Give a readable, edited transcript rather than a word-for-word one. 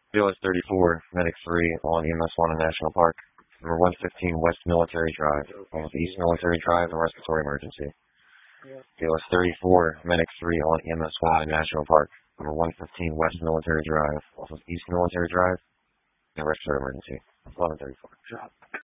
BLS 34, Medic 3, along EMS 1 in National Park. Number 115 West Military Drive, along East Military Drive, a respiratory emergency. BLS 34, Medic 3, along EMS 1 in National Park. Number 115 West Military Drive, off of East Military Drive, a respiratory emergency. 1134.